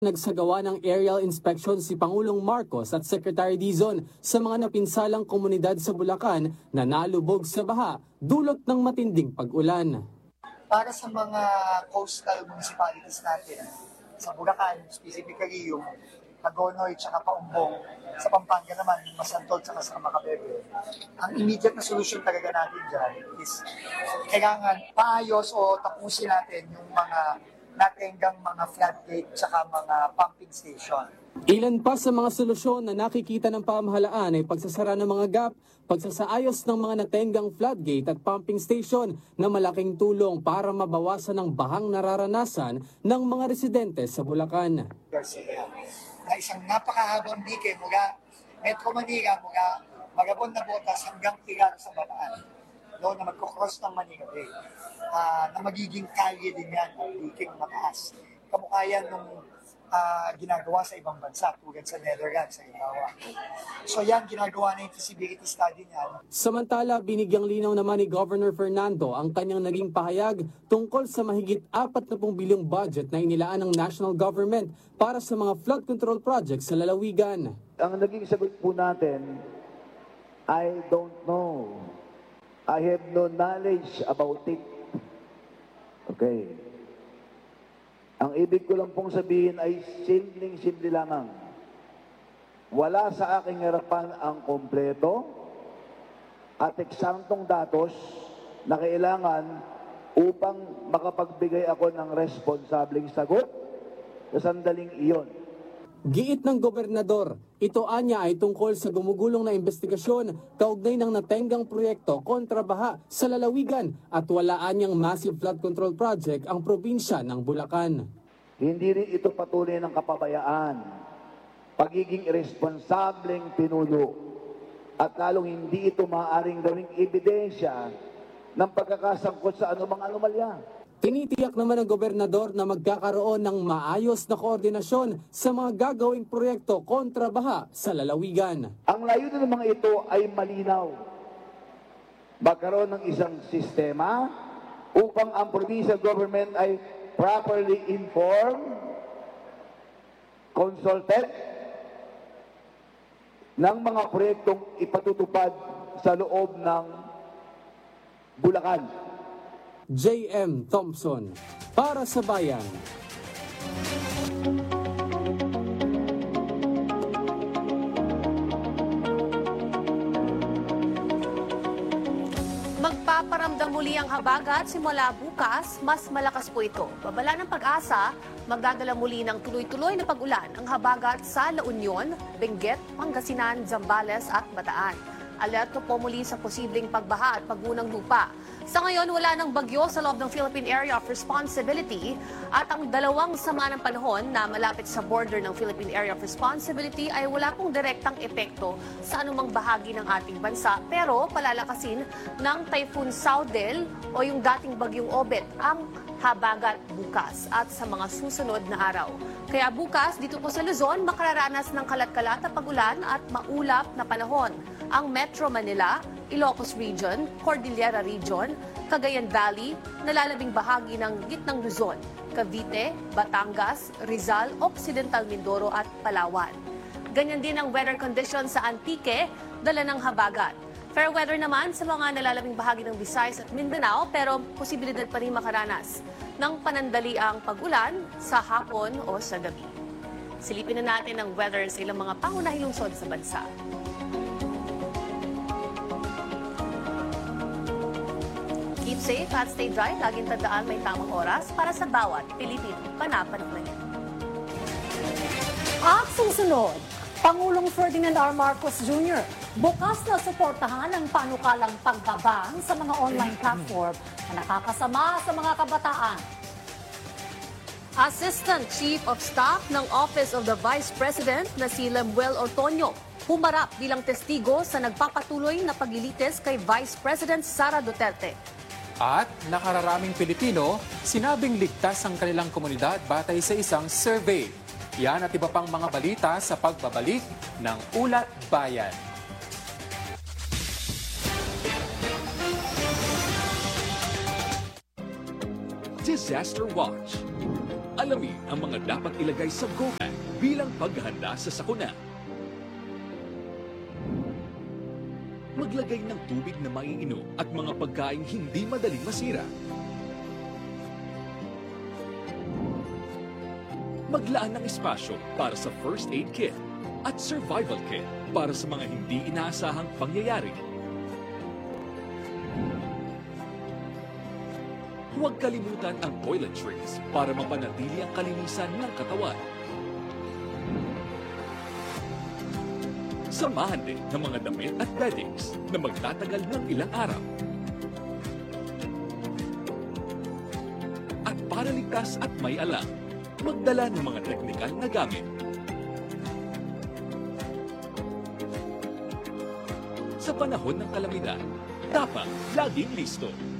Nagsagawa ng aerial inspection si Pangulong Marcos at Secretary Dizon sa mga napinsalang komunidad sa Bulacan na nalubog sa baha dulot ng matinding pag-ulan. Para sa mga coastal municipalities natin, sa Bulacan, specifically yung Hagonoy at Paumbong, sa Pampanga naman, yung Masantol at sa Macabebe, ang immediate na solution talaga natin dyan is kailangan paayos o tapusin natin yung mga natenggang mga floodgate at mga pumping station. Ilan pa sa mga solusyon na nakikita ng pamahalaan ay pagsasara ng mga gap, pagsasaayos ng mga natenggang floodgate at pumping station na malaking tulong para mabawasan ang bahang nararanasan ng mga residente sa Bulacan. Garcia, na isang napakahabang dike mula Metro Manila, mula Malabon na Botas hanggang Pilar sa Bataan, no, na magkukross ng Manila Bay. Na magiging kalye din yan, ang diking mataas. Kamukha yan nung ginagawa sa ibang bansa, tulad sa Netherlands, sa Ibawa. So yan, ginagawa na yung feasibility study niyan. Samantala, binigyang linaw naman ni Governor Fernando ang kanyang naging pahayag tungkol sa mahigit 40 bilyong budget na inilaan ng national government para sa mga flood control projects sa lalawigan. Ang naging sagot po natin, I don't know. I have no knowledge about it. Okay. Ang ibig ko lang pong sabihin ay simpleng-simple lamang. Wala sa aking harapan ang kompleto at eksaktong datos na kailangan upang makapagbigay ako ng responsableng sagot sa sandaling iyon. Giit ng gobernador, ito anya ay tungkol sa gumugulong na investigasyon kaugnay ng natenggang proyekto kontra baha sa lalawigan at wala anyang massive flood control project ang probinsya ng Bulacan. Hindi rin ito patuloy ng kapabayaan, pagiging irresponsableng pinuno at lalong hindi ito maaaring gawing ebidensya ng pagkakasangkot sa anumang anomalya. Tinitiyak naman ng gobernador na magkakaroon ng maayos na koordinasyon sa mga gagawing proyekto kontra baha sa lalawigan. Ang layunin ng mga ito ay malinaw. Magkaroon ng isang sistema upang ang provincial government ay properly informed, consulted ng mga proyektong ipatutupad sa loob ng Bulacan. J.M. Thompson, para sa Bayan. Magpaparamdam muli ang habagat simula bukas, mas malakas po ito. Babala ng Pag-asa, magdadala muli ng tuloy-tuloy na pag-ulan ang habagat sa La Union, Benguet, Pangasinan, Zambales at Bataan. Alerto po muli sa posibleng pagbaha at paggunang lupa. Sa ngayon, wala ng bagyo sa loob ng Philippine Area of Responsibility at ang dalawang sama ng panahon na malapit sa border ng Philippine Area of Responsibility ay wala pong direktang epekto sa anumang bahagi ng ating bansa. Pero palalakasin ng Typhoon Saudel o yung dating bagyong Obet ang habagat bukas at sa mga susunod na araw. Kaya bukas, dito po sa Luzon, makararanas ng kalat-kalat na pag-ulan at maulap na panahon. Ang Metro Manila, Ilocos Region, Cordillera Region, Cagayan Valley, nalalabing bahagi ng gitnang Luzon, Cavite, Batangas, Rizal, Occidental Mindoro at Palawan. Ganyan din ang weather conditions sa Antique, dala ng habagat. Fair weather naman sa mga nalalabing bahagi ng Visayas at Mindanao, pero posibilidad pa rin makaranas ng panandaliang pag-ulan sa hapon o sa gabi. Silipin na natin ang weather sa ilang mga pangunahing lungsod sa bansa. Keep safe at stay dry. Laging tandaan may tamang oras para sa bawat Pilipino. Panapanahon. At susunod, Pangulong Ferdinand R. Marcos Jr. bukas na suportahan ang panukalang pagbaban sa mga online platform na nakakasama sa mga kabataan. Assistant Chief of Staff ng Office of the Vice President na si Lemuel Ortoño humarap bilang testigo sa nagpapatuloy na paglilitis kay Vice President Sara Duterte. At nakararaming Pilipino sinabing ligtas ang kanilang komunidad batay sa isang survey. Yan at iba pang mga balita sa pagbabalik ng Ulat Bayan. Disaster Watch. Alamin ang mga dapat ilagay sa go bag bilang paghahanda sa sakuna. Maglagay ng tubig na maiinom at mga pagkain hindi madaling masira. Maglaan ng espasyo para sa first aid kit at survival kit para sa mga hindi inaasahang pangyayari. Huwag kalimutan ang toiletries para mapanatili ang kalinisan ng katawan. Samahan din ng mga damit at beddings na magtatagal ng ilang araw. At para ligtas at may alam, magdala ng mga teknikal na gamit. Sa panahon ng kalamidad, dapat laging listo.